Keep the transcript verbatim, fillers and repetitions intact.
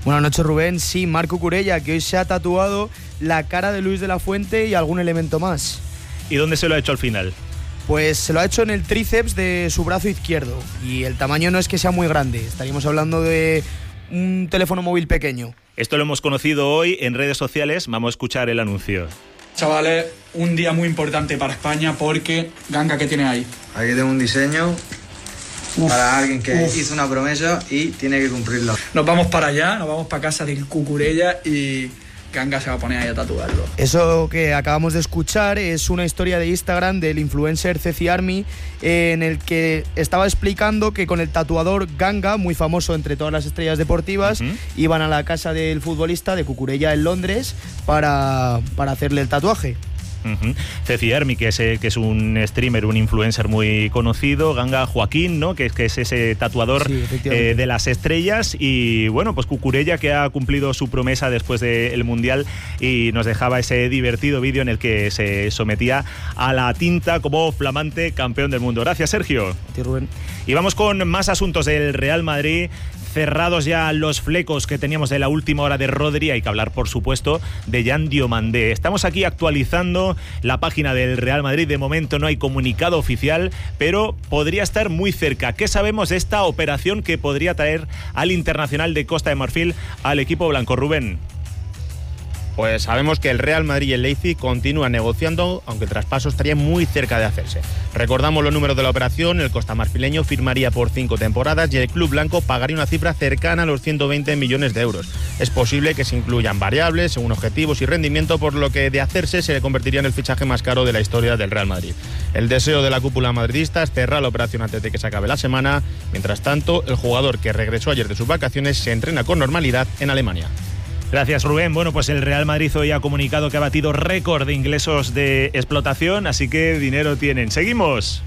Buenas noches, Rubén. Sí, Marc Cucurella, que hoy se ha tatuado la cara de Luis de la Fuente y algún elemento más. ¿Y dónde se lo ha hecho al final? Pues se lo ha hecho en el tríceps de su brazo izquierdo. Y el tamaño no es que sea muy grande. Estaríamos hablando de un teléfono móvil pequeño. Esto lo hemos conocido hoy en redes sociales. Vamos a escuchar el anuncio. Chavales, un día muy importante para España porque... Ganga, ¿qué tiene ahí? Aquí tengo un diseño uf, para alguien que uf. hizo una promesa y tiene que cumplirla. Nos vamos para allá, nos vamos para casa del Cucurella y Ganga se va a poner ahí a tatuarlo. Eso que acabamos de escuchar es una historia de Instagram del influencer Ceci Army, en el que estaba explicando que con el tatuador Ganga, muy famoso entre todas las estrellas deportivas, uh-huh. iban a la casa del futbolista de Cucurella en Londres para, para hacerle el tatuaje. Uh-huh. Ceci Army, que es, que es un streamer, un influencer muy conocido, Ganga Joaquín, ¿no? que, que es ese tatuador sí, eh, de las estrellas, y bueno, pues Cucurella, que ha cumplido su promesa después del Mundial y nos dejaba ese divertido vídeo en el que se sometía a la tinta como flamante campeón del mundo. Gracias, Sergio. A ti, Rubén. Y vamos con más asuntos del Real Madrid. Cerrados ya los flecos que teníamos de la última hora de Rodri, hay que hablar, por supuesto, de Yan Diomandé. Estamos aquí actualizando la página del Real Madrid. De momento no hay comunicado oficial, pero podría estar muy cerca. ¿Qué sabemos de esta operación que podría traer al Internacional de Costa de Marfil al equipo blanco, Rubén? Pues sabemos que el Real Madrid y el Leipzig continúan negociando, aunque el traspaso estaría muy cerca de hacerse. Recordamos los números de la operación: el costamarfileño firmaría por cinco temporadas y el club blanco pagaría una cifra cercana a los ciento veinte millones de euros. Es posible que se incluyan variables según objetivos y rendimiento, por lo que de hacerse se convertiría en el fichaje más caro de la historia del Real Madrid. El deseo de la cúpula madridista es cerrar la operación antes de que se acabe la semana. Mientras tanto, el jugador, que regresó ayer de sus vacaciones, se entrena con normalidad en Alemania. Gracias, Rubén. Bueno, pues el Real Madrid hoy ha comunicado que ha batido récord de ingresos de explotación, así que dinero tienen. Seguimos.